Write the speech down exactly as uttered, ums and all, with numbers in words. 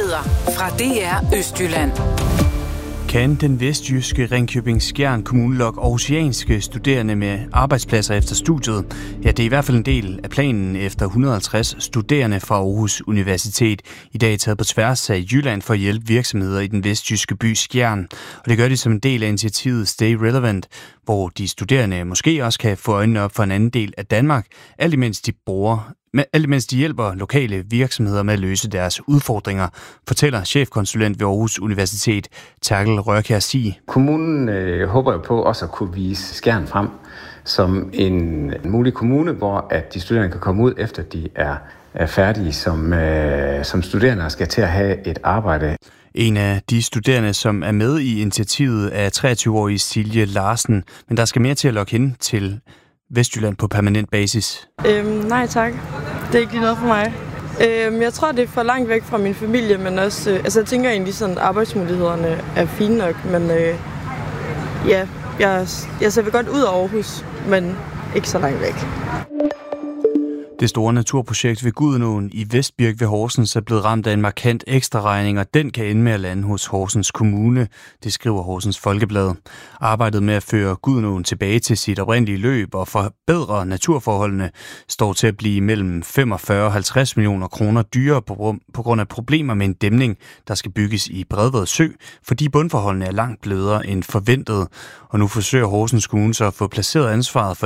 Nyheder fra D R Østjylland. Kan den vestjyske Ringkøbing-Skjern Kommune lokke aarhusianske studerende med arbejdspladser efter studiet? Ja, det er i hvert fald en del af planen efter et hundrede og halvtreds studerende fra Aarhus Universitet. I dag er taget på tværs af Jylland for at hjælpe virksomheder i den vestjyske by Skjern. Og det gør de som en del af initiativet Stay Relevant, hvor de studerende måske også kan få øjnene op for en anden del af Danmark, alt imens de bruger alt imens de hjælper lokale virksomheder med at løse deres udfordringer, fortæller chefkonsulent ved Aarhus Universitet, Terkel Rørkjær Sig. Kommunen øh, håber jo på også at kunne vise Skjern frem som en mulig kommune, hvor at de studerende kan komme ud, efter de er, er færdige som, øh, som studerende og skal til at have et arbejde. En af de studerende, som er med i initiativet, er treogtyve-årige Silje Larsen, men der skal mere til at lokke hende til Vestjylland på permanent basis. Øhm, nej tak. Det er ikke lige noget for mig. Øhm, jeg tror, det er for langt væk fra min familie, men også, øh, altså jeg tænker egentlig sådan, arbejdsmulighederne er fine nok, men øh, ja, jeg, jeg ser godt ud af Aarhus, men ikke så langt væk. Det store naturprojekt ved Gudenåen i Vestbirk ved Horsens er blevet ramt af en markant ekstraregning, og den kan ende med at lande hos Horsens Kommune, det skriver Horsens Folkeblad. Arbejdet med at føre Gudenåen tilbage til sit oprindelige løb og forbedre naturforholdene står til at blive mellem femogfyrre og halvtreds millioner kroner dyrere på, på grund af problemer med en dæmning, der skal bygges i Bredvad Sø, fordi bundforholdene er langt blødere end forventet. Og nu forsøger Horsens Kommune så at få placeret ansvaret for